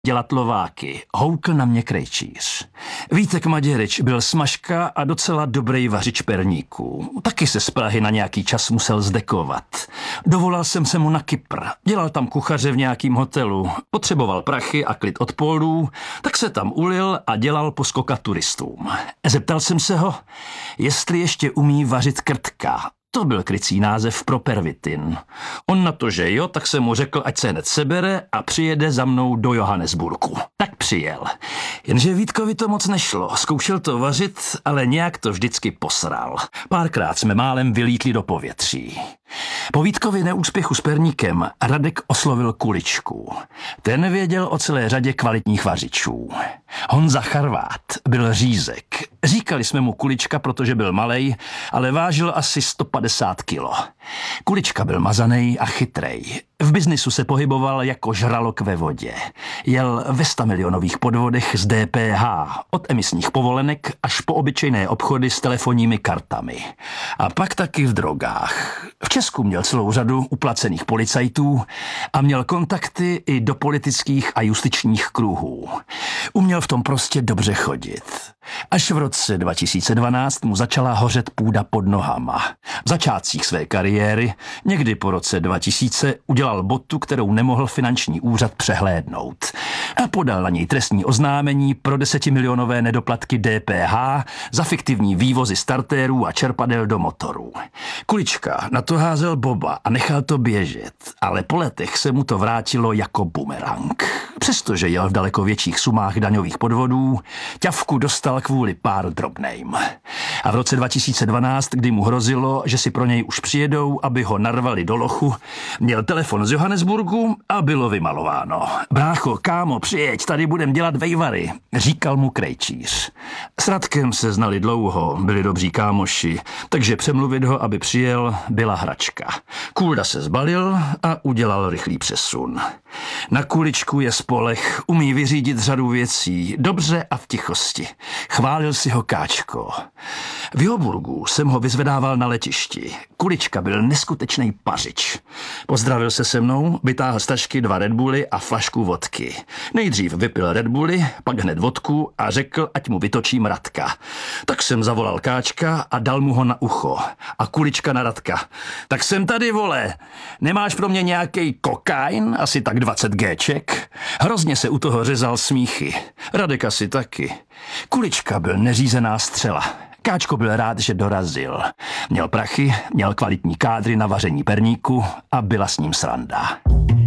dělat lováky, houkl na mě Krejčíř. Vítek Maděrič byl smažka a docela dobrý vařič perníků. Taky se z Prahy na nějaký čas musel zdekovat. Dovolal jsem se mu na Kypr. Dělal tam kuchaře v nějakým hotelu. Potřeboval prachy a klid od polů, tak se tam ulil a dělal poskoka turistům. Zeptal jsem se ho, jestli ještě umí vařit krtka. To byl krycí název pro pervitin. On na to, že jo, tak jsem mu řekl, ať se hned sebere a přijede za mnou do Johannesburgu. Tak přijel. Jenže Vítkovi to moc nešlo. Zkoušel to vařit, ale nějak to vždycky posral. Párkrát jsme málem vylítli do povětří. Po Vítkovi neúspěchu s perníkem Radek oslovil Kuličku. Ten věděl o celé řadě kvalitních vařičů. Honza Charvát byl řízek. Říkali jsme mu Kulička, protože byl malej, ale vážil asi 150 kilo. Kulička byl mazanej a chytrej. V biznisu se pohyboval jako žralok ve vodě. Jel ve 100 milionových podvodech z DPH, od emisních povolenek až po obyčejné obchody s telefonními kartami. A pak taky v drogách. V Česku měl celou řadu uplacených policajtů a měl kontakty i do politických a justičních kruhů. Uměl v tom prostě dobře chodit. Až v roce 2012 mu začala hořet půda pod nohama. V začátcích své kariéry, někdy po roce 2000, udělal botu, kterou nemohl finanční úřad přehlédnout. A podal na něj trestní oznámení pro 10milionové nedoplatky DPH za fiktivní vývozy startérů a čerpadel do motorů. Kulička na to házel boba a nechal to běžet, ale po letech se mu to vrátilo jako bumerang. Přestože jel v daleko větších sumách daňových podvodů, ťavku dostal kvůli pár drobnejm. A v roce 2012, kdy mu hrozilo, že si pro něj už přijedou, aby ho narvali do lochu, měl telefon z Johannesburgu a bylo vymalováno. Brácho, kámo, přijeď, tady budem dělat vejvary, říkal mu Krejčíř. S Radkem se znali dlouho, byli dobří kámoši, takže přemluvit ho, aby přijel, byla hračka. Kůlda se zbalil a udělal rychlý přesun. Na Kuličku je spoleh, umí vyřídit řadu věcí, dobře a v tichosti. Chválil si ho Káčko. V Joburgu jsem ho vyzvedával na letišti. Kulička byl neskutečný pařič. Pozdravil se mnou, vytáhl z tašky 2 Red Bully a flašku vodky. Nejdřív vypil Red Bully, pak hned vodku a řekl, ať mu vytočím Radka. Tak jsem zavolal Káčka a dal mu ho na ucho. A Kulička na Radka. Tak jsem tady, vole. Nemáš pro mě nějaký kokain? Asi tak 20 géček? Hrozně se u toho řezal smíchy. Radek asi taky. Kulička byl neřízená střela. Káčko byl rád, že dorazil. Měl prachy, měl kvalitní kádry na vaření perníku a byla s ním sranda.